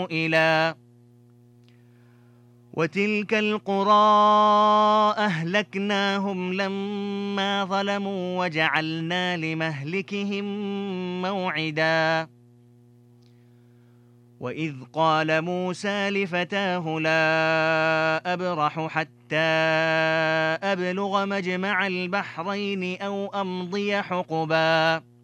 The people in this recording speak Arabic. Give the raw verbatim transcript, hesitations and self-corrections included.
إلى وتلك القرى أهلكناهم لما ظلموا وجعلنا لمهلكهم موعدا وإذ قال موسى لفتاه لا أبرح حتى أبلغ مجمع البحرين أو أمضي حقبا